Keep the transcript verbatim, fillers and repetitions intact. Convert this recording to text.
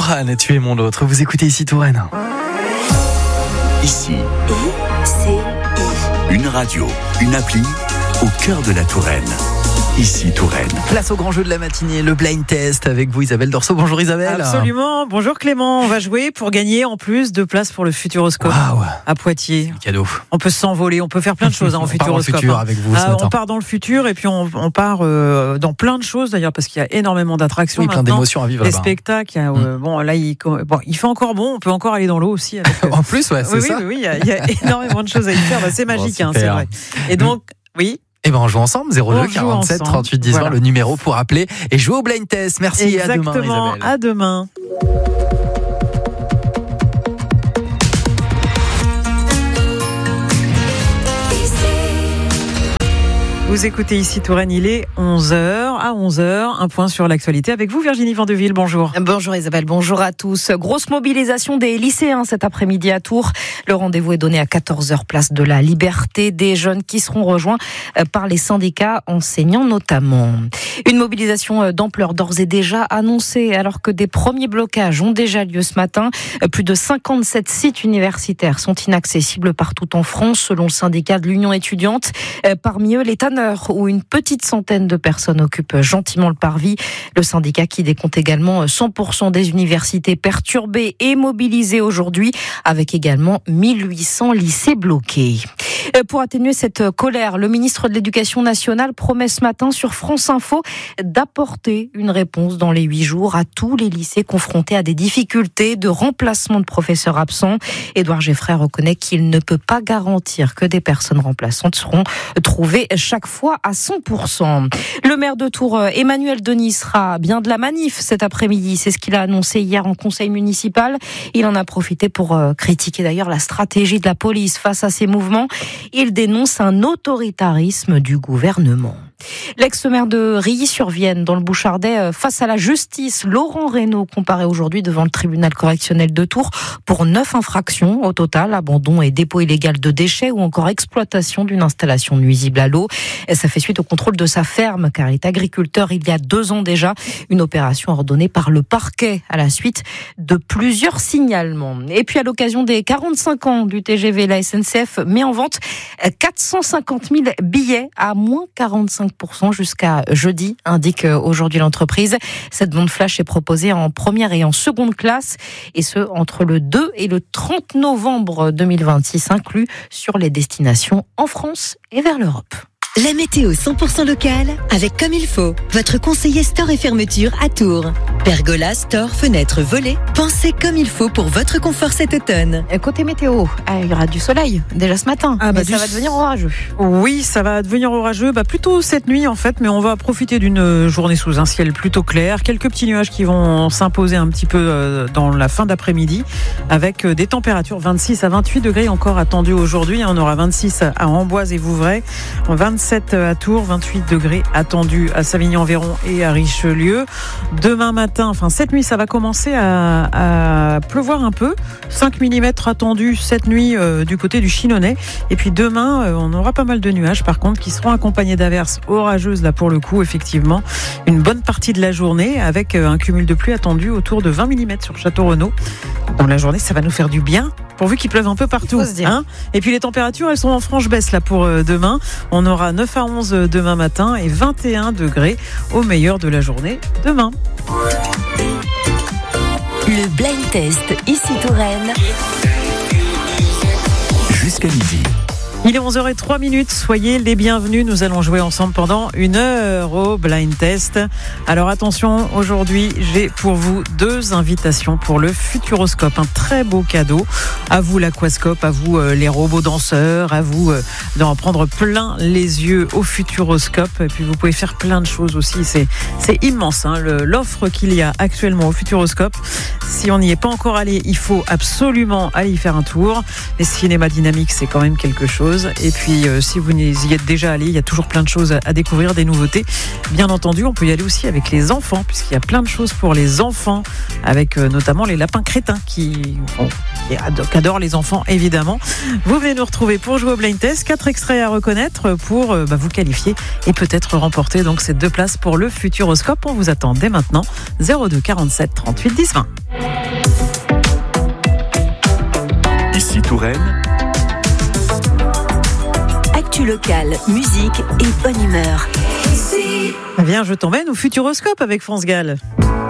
Goran, tu es mon autre. Vous écoutez ici Touraine. Ici, I C I. une radio, une appli au cœur de la Touraine. Ici Touraine. Place au grand jeu de la matinée, le blind test avec vous Isabelle Dorso. Bonjour Isabelle. Absolument. Bonjour Clément. On va jouer pour gagner en plus de place pour le Futuroscope Waouh. à Poitiers. Cadeau. On peut s'envoler, on peut faire plein de choses hein, en on Futuroscope. Part dans le futur hein. avec vous ce ah, matin. on part dans le futur et puis on, on part euh, dans plein de choses d'ailleurs parce qu'il y a énormément d'attractions. Oui, plein maintenant. d'émotions à vivre Des là-bas. spectacles. Il y a, euh, bon là il, bon, il fait encore bon. On peut encore aller dans l'eau aussi. Avec, euh... En plus, ouais, c'est oui, ça. Oui, oui, oui. Il y a, il y a énormément de choses à y faire. Bah, c'est magique, bon, hein, c'est vrai. Et donc, oui. Eh ben on joue ensemble, zéro deux On joue quarante-sept ensemble. trente-huit dix-huit, Voilà. le numéro pour appeler et jouer au blind test. Merci et à demain Exactement, Isabelle. à demain. Vous écoutez ici Touraine, il est onze heures. À onze heures, un point sur l'actualité avec vous Virginie Vandeville, bonjour. Bonjour Isabelle, bonjour à tous. Grosse mobilisation des lycéens cet après-midi à Tours. Le rendez-vous est donné à quatorze heures, place de la Liberté. Des jeunes qui seront rejoints par les syndicats enseignants notamment. Une mobilisation d'ampleur d'ores et déjà annoncée alors que des premiers blocages ont déjà lieu ce matin. Plus de cinquante-sept sites universitaires sont inaccessibles partout en France selon le syndicat de l'Union étudiante. Parmi eux, les tanneurs où une petite centaine de personnes occupent gentiment le parvis. Le syndicat qui décompte également cent pour cent des universités perturbées et mobilisées aujourd'hui, avec également mille huit cents lycées bloqués. Pour atténuer cette colère, le ministre de l'Éducation nationale promet ce matin sur France Info d'apporter une réponse dans les huit jours à tous les lycées confrontés à des difficultés de remplacement de professeurs absents. Édouard Geffray reconnaît qu'il ne peut pas garantir que des personnes remplaçantes seront trouvées chaque fois à cent pour cent. Le maire de Tours, Emmanuel Denis, sera bien de la manif cet après-midi. C'est ce qu'il a annoncé hier en conseil municipal. Il en a profité pour critiquer d'ailleurs la stratégie de la police face à ces mouvements. Il dénonce un autoritarisme du gouvernement. L'ex-maire de Rilly-sur-Vienne, dans le Bouchardais, face à la justice, Laurent Reynaud comparaît aujourd'hui devant le tribunal correctionnel de Tours pour neuf infractions au total, abandon et dépôt illégal de déchets ou encore exploitation d'une installation nuisible à l'eau. Et ça fait suite au contrôle de sa ferme, car il est agriculteur il y a deux ans déjà. Une opération ordonnée par le parquet à la suite de plusieurs signalements. Et puis à l'occasion des quarante-cinq ans du T G V, la S N C F met en vente quatre cent cinquante mille billets à moins quarante-cinq pour cent jusqu'à jeudi, indique aujourd'hui l'entreprise. Cette vente flash est proposée en première et en seconde classe, et ce entre le deux et le trente novembre deux mille vingt-six, inclus sur les destinations en France et vers l'Europe. La météo cent pour cent locale avec Comme il faut, votre conseiller store et fermeture à Tours. Pergola, store, fenêtres, volets, pensez comme il faut pour votre confort cet automne. Côté météo, ah, il y aura du soleil déjà ce matin, Ah bah mais du... ça va devenir orageux. Oui, ça va devenir orageux, bah plutôt cette nuit en fait, mais on va profiter d'une journée sous un ciel plutôt clair. Quelques petits nuages qui vont s'imposer un petit peu dans la fin d'après-midi, avec des températures vingt-six à vingt-huit degrés encore attendues aujourd'hui. On aura vingt-six à Amboise et Vouvray, vingt-sept à Tours, vingt-huit degrés attendus à Savigny-en-Véron et à Richelieu. Demain matin, enfin cette nuit, ça va commencer à, à pleuvoir un peu. cinq millimètres attendus cette nuit euh, du côté du Chinonais. Et puis demain, euh, on aura pas mal de nuages par contre qui seront accompagnés d'averses orageuses là pour le coup, effectivement. Une bonne partie de la journée avec euh, un cumul de pluie attendu autour de vingt millimètres sur Château-Renaud. Dans la journée, ça va nous faire du bien, pourvu qu'il pleuve un peu partout. Hein. Et puis les températures, elles sont en franche baisse là pour euh, demain. On aura neuf à onze demain matin et vingt et un degrés au meilleur de la journée demain. Le blind test ici Touraine. Jusqu'à midi. Il est onze heures zéro trois, soyez les bienvenus, nous allons jouer ensemble pendant une heure au Blind Test. Alors attention, aujourd'hui j'ai pour vous deux invitations pour le Futuroscope, un très beau cadeau. À vous l'aquascope, à vous euh, les robots danseurs, à vous euh, d'en prendre plein les yeux au Futuroscope. Et puis vous pouvez faire plein de choses aussi, c'est, c'est immense hein, le, l'offre qu'il y a actuellement au Futuroscope. Si on n'y est pas encore allé, il faut absolument aller y faire un tour. Les cinémas dynamiques, c'est quand même quelque chose. Creuse. Et puis, euh, si vous y êtes déjà allé, il y a toujours plein de choses à découvrir, des nouveautés. Bien entendu, on peut y aller aussi avec les enfants, puisqu'il y a plein de choses pour les enfants, avec euh, notamment les lapins crétins qui, bon, qui adorent les enfants, évidemment. Vous venez nous retrouver pour jouer au Blind Test. Quatre extraits à reconnaître pour euh, bah, vous qualifier et peut-être remporter donc ces deux places pour le Futuroscope. On vous attend dès maintenant. zéro deux quarante-sept trente-huit dix vingt. Ici Touraine. Actu locale, musique et bonne humeur. Viens, je t'emmène au Futuroscope avec France Gall.